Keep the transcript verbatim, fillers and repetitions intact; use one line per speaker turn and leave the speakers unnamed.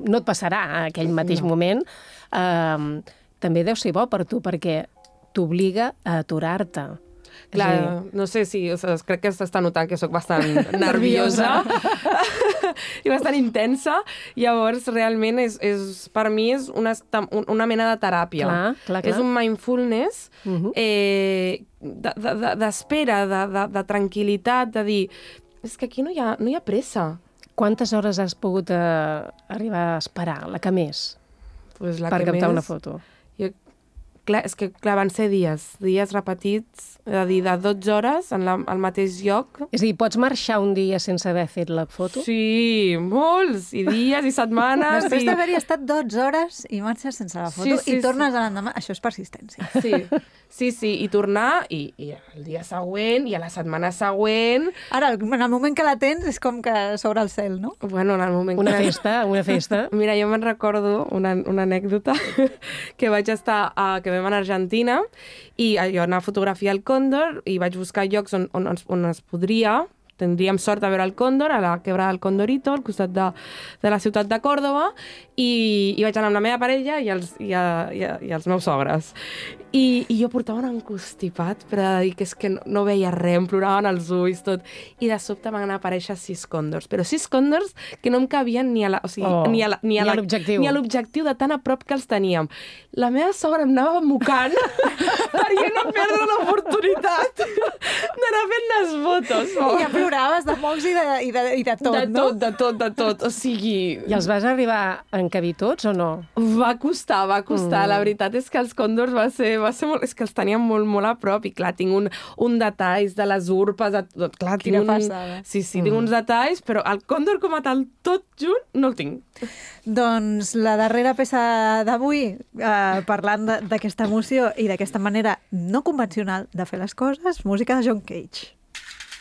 no et passarà a aquell mateix no. moment, eh, també deu ser bo per tu, perquè t'obliga a aturar-te.
Clar, sí. no sé si... O sigui, crec que s'està notant que sóc bastant nerviosa i bastant intensa. Llavors, realment, és, és, per mi és una, una mena de teràpia.
Clar, clar, clar.
És un mindfulness uh-huh. eh, d'espera, de, de, de, de tranquil·litat, de dir... És que aquí no hi ha, no hi ha pressa.
Quantes hores has pogut eh, arribar a esperar? La que més?
Pues la
per
que
captar
més...
una foto.
Jo, clar, és que clar, van ser dies, dies repetits, és a dir, de dotze hores en la, al mateix lloc.
És a dir, pots marxar un dia sense haver fet la foto?
Sí, molts, i dies, i setmanes.
Després
i...
d'haver-hi estat dotze hores i marxes sense la foto
sí, sí,
i tornes
sí.
a l'endemà, això és persistència.
Sí, sí, sí, i tornar, i, i el dia següent, i a la setmana següent...
Ara, en el moment que la tens, és com que s'obre el cel, no?
Bueno, en el moment
una
que...
festa, una festa.
Mira, jo me'n recordo una, una anècdota que vaig estar, a, que vam anar a Argentina, i jo anar a fotografiar el còndor, i vaig buscar llocs on, on, on es podria, tindríem sort de veure el còndor, a la Quebrada del Condorito, al costat de, de la ciutat de Còrdova, i, i vaig anar amb la meva parella i els, i, a, i, a, i els meus sogres. I, I jo portava un encostipat per a dir que és que no, no veia res, em ploraven els ulls, tot. I de sobte van aparèixer sis còndors, però sis còndors que no em cabien ni a la, o sigui,
oh,
ni a la, ni a
ni a
la,
l'objectiu.
Ni a l'objectiu de tan a prop que els teníem. La meva sogra em anava mocant perquè no perdre l'oportunitat d'anar fent les fotos. Oh.
I ja ploraves de mocs i de, i de, i de tot,
de
no?
tot, de tot, de tot. O sigui...
I els vas arribar a encabir tots o no?
Va costar, va costar.
Mm.
La veritat és que els còndors va ser, va ser molt... És que els teníem molt, molt a prop i, clar, tinc un, un detalls de les urpes... De, clar,
Quina
tinc un...
passada.
Sí, sí, mm. tinc uns detalls, però el còndor com a tal, tot junt, no el tinc.
Doncs la darrera peça d'avui, eh, parlant d'aquesta emoció i d'aquesta manera no convencional de fer les coses, música de John Cage.